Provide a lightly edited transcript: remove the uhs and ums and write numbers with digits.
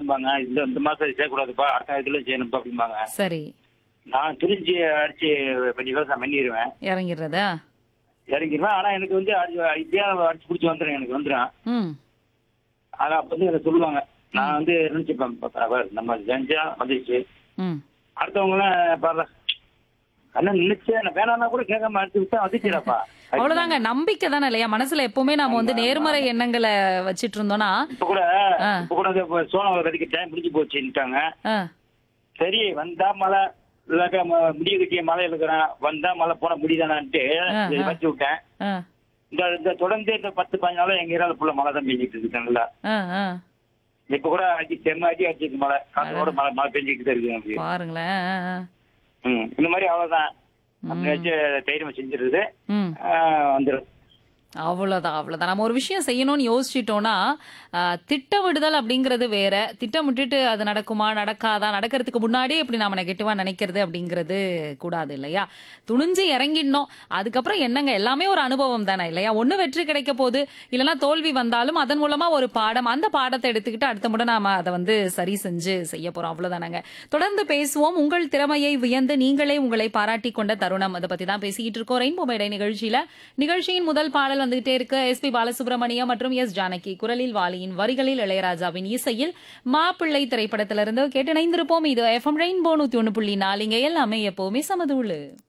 அப்படிம்பாங்க. இந்த மாசம் செய்யக்கூடாதுப்பா, அடுத்த இதுல செய்யணும்ப்பா அப்படிம்பாங்க. சரி. நான் துணிஞ்சு அடிச்சு கொஞ்சம் விவசாயம் பண்ணிடுவேன். இறங்கிடுறதா? இறங்கிடுவேன். ஆனா எனக்கு வந்து இப்படியா அடிச்சு பிடிச்சி வந்துடும், எனக்கு வந்துடும். ம். ஆனா அப்ப வந்து எனக்கு சொல்லுவாங்க. நான் வந்து நினைச்சுப்பேன், நம்ம செஞ்சா வந்துச்சு. ம். அடுத்தவங்க எல்லாம் பாரு அண்ணன் நினைச்சேன், நான் வேணாம்னா கூட கேட்காம அடிச்சு விட்டா வந்துச்சுடாப்பா. அவ்வளவுதாங்க. நம்பிக்கை தானே இல்லையா? மனசுல எப்பவுமே நாம வந்து நேர்மறை எண்ணங்களை வச்சிட்டு இருந்தோம்னா இப்ப கூட சோளம் விதைக்க டைம் முடிஞ்சு போச்சுட்டாங்க. ஆ, சரி வந்தா மழை, இல்லாக்க முடிய கட்டிய மழை இருக்கிறேன், வந்தா மழை போன முடிதானான்ட்டு வச்சு விட்டேன். ஆ, இந்த தொடர்ந்து இந்த 10-15 நாளா எங்க ஏரியால ஃபுல்லா மழை தான் பெஞ்சிட்டு இருக்கு நல்லா. ஆ, ஆ. இப்ப கூட செம்ம அடிச்சிருக்கு மழை, காற்றோட மழை பெஞ்சிக்கிட்டு தான் இருக்கு எனக்கு. பாருங்களேன். ஆ, ஆ. இந்த மாதிரி அவ்வளவுதான். அப்படி வச்சு தைரியமா செஞ்சிருது, ம். வந்துடும். அவ்வளவுதான். நம்ம ஒரு விஷயம் செய்யணும்னு யோசிச்சிட்டோம்னா திட்டமிடுதல் அப்படிங்கிறது வேற. திட்டமிட்டுட்டு அது நடக்குமா நடக்காதா, நடக்கிறதுக்கு முன்னாடியே இப்படி நாம நெகட்டிவா நினைக்கிறது அப்படிங்கிறது கூடாது இல்லையா? துணிஞ்சு இறங்கிடணும். அதுக்கப்புறம் என்னங்க, எல்லாமே ஒரு அனுபவம் தானே இல்லையா? ஒண்ணு வெற்றி கிடைக்க போகுது, இல்லைன்னா தோல்வி வந்தாலும் அதன் மூலமா ஒரு பாடம், அந்த பாடத்தை எடுத்துக்கிட்டு அடுத்த முறை நாம அதை வந்து சரி செஞ்சு செய்ய போறோம். அவ்வளவுதானங்க. தொடர்ந்து பேசுவோம். உங்கள் திறமையை வியந்து நீங்களே உங்களை பாராட்டி கொண்ட தருணம், அதை பத்தி தான் பேசிக்கிட்டு இருக்கோம் ரெயின்போ மேடை நிகழ்ச்சியில. நிகழ்ச்சியின் முதல் பாடல் வந்துகிட்டே இருக்கு. எஸ்பி பாலசுப்ரமணியம் மற்றும் எஸ் ஜானகி குரலில், வாலியின் வரிகளில் இளையராஜாவின் இசையில் மாப்பிள்ளை திரைப்படத்திலிருந்து கேட்டு இணைந்திருப்போம். இது FM ரெயின்போ 101.4. இங்க எல்லாமே எப்பவுமே சமதூளு.